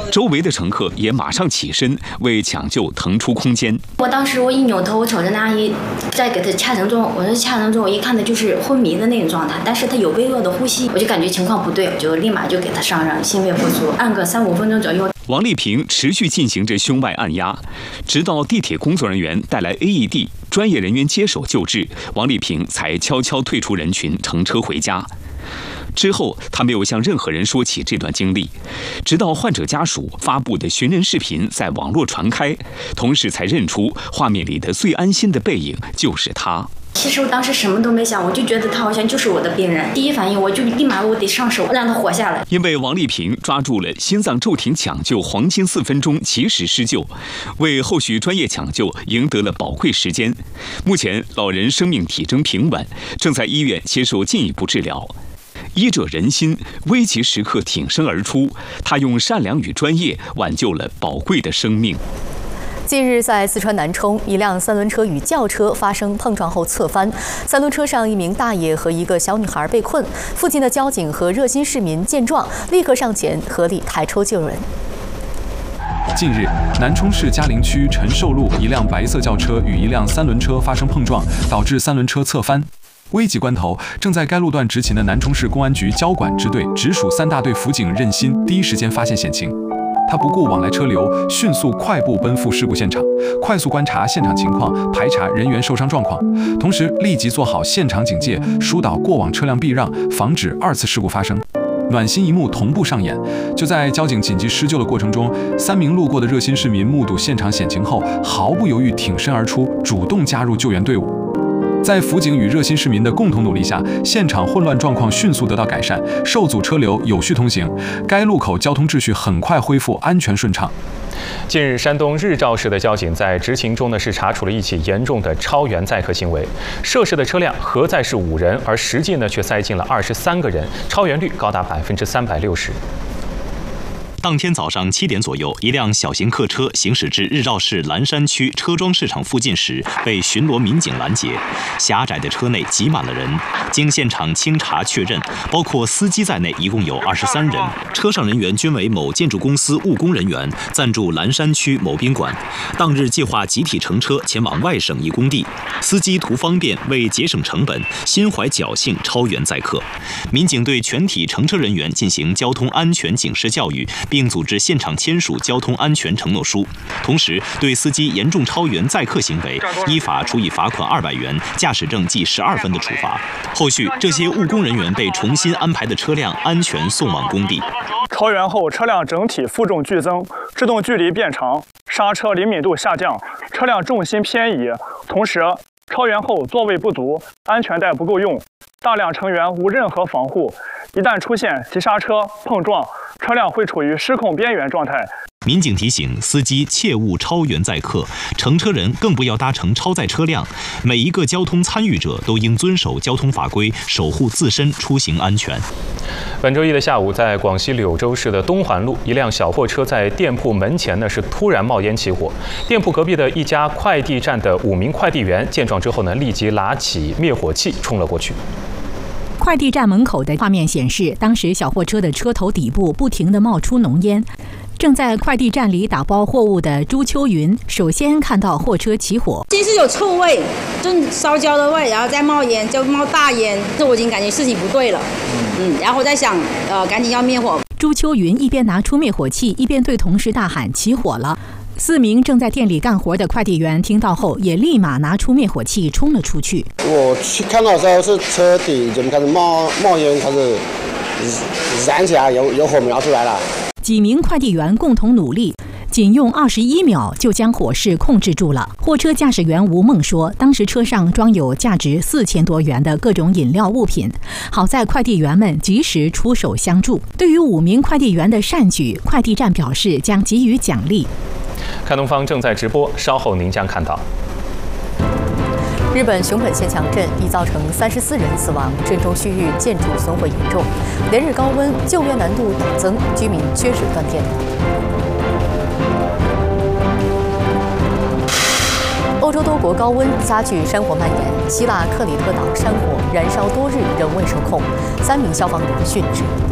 周围的乘客也马上起身为抢救腾出空间。 我当时一扭头，我瞅着那阿姨在给她掐绳中，我说掐绳中，我一看她就是昏迷的那种状态，但是她有微弱的呼吸，我就感觉情况不对，我就立马就给她上心肺复苏，按个3、5分钟左右。 王丽萍持续进行着胸外按压，直到地铁工作人员带来 AED， 专业人员接手救治，王丽萍才悄悄退出人群，乘车回家。之后，他没有向任何人说起这段经历，直到患者家属发布的寻人视频在网络传开，同时才认出画面里的最安心的背影就是他。 其实我当时什么都没想，我就觉得他好像就是我的病人。第一反应我就立马我得上手让他活下来。 因为王丽萍抓住了心脏骤停抢救黄金4分钟及时施救，为后续专业抢救赢得了宝贵时间。目前老人生命体征平稳，正在医院接受进一步治疗。医者仁心，危急时刻挺身而出，他用善良与专业挽救了宝贵的生命。 近日，在四川南充，一辆3轮车与轿车发生碰撞后侧翻，3轮车上一名大爷和一个小女孩被困。附近的交警和热心市民见状，立刻上前合力抬抽救人。 近日，南充市嘉陵区陈寿路一辆白色轿车与一辆3轮车发生碰撞，导致3轮车侧翻。危急关头，正在该路段执勤的南充市公安局交管支队直属3大队辅警任鑫第一时间发现险情。他不顾往来车流，迅速快步奔赴事故现场，快速观察现场情况，排查人员受伤状况，同时立即做好现场警戒，疏导过往车辆避让，防止2次事故发生。暖心一幕同步上演，就在交警紧急施救的过程中，3名路过的热心市民目睹现场险情后，毫不犹豫挺身而出，主动加入救援队伍。在辅警与热心市民的共同努力下，现场混乱状况迅速得到改善，受阻车流有序通行，该路口交通秩序很快恢复安全顺畅。 近日，山东日照市的交警在执勤中是查处了一起严重的超员载客行为，涉事的车辆核载是5人，而实际却塞进了23个人，超员率高达360%。 当天早上7点左右，一辆小型客车行驶至日照市蓝山区车庄市场附近时，被巡逻民警拦截。狭窄的车内挤满了人。经现场清查确认，包括司机在内，一共有23人。车上人员均为某建筑公司务工人员，暂住蓝山区某宾馆。当日计划集体乘车前往外省一工地，司机图方便，为节省成本，心怀侥幸超员载客。民警对全体乘车人员进行交通安全警示教育，并组织现场签署交通安全承诺书，同时对司机严重超员载客行为，依法处以罚款200元、驾驶证记12分的处罚。后续这些务工人员被重新安排的车辆安全送往工地。 超员后，车辆整体负重剧增，制动距离变长，刹车灵敏度下降，车辆重心偏移。同时，超员后座位不足，安全带不够用，大量成员无任何防护，一旦出现急刹车、碰撞，车辆会处于失控边缘状态。 民警提醒司机切勿超员载客，乘车人更不要搭乘超载车辆。每一个交通参与者都应遵守交通法规，守护自身出行安全。 本周一的下午，在广西柳州市的东环路，一辆小货车在店铺门前是突然冒烟起火。店铺隔壁的一家快递站的5名快递员见状之后立即拿起灭火器冲了过去。 快递站门口的画面显示，当时小货车的车头底部不停地冒出浓烟。正在快递站里打包货物的朱秋云，首先看到货车起火， 先是有臭味，就烧焦的味，然后再冒烟，就冒大烟，这我已经感觉事情不对了。然后在想，赶紧要灭火。 朱秋云一边拿出灭火器，一边对同事大喊：“起火了！” 4名正在店里干活的快递员听到后，也立马拿出灭火器冲了出去。 我去看到的时候，是车底已经开始冒烟，开始燃起来，有火苗出来了。 几名快递员共同努力，仅用21秒就将火势控制住了。货车驾驶员吴梦说，当时车上装有价值4000多元的各种饮料物品，好在快递员们及时出手相助。对于5名快递员的善举，快递站表示将给予奖励。 看东方正在直播，稍后您将看到。 日本熊本县强震已造成34人死亡，震中区域建筑损毁严重，连日高温，救援难度陡增，居民缺水断电。欧洲多国高温加剧山火蔓延，希腊克里特岛山火燃烧多日仍未受控，3名消防员殉职。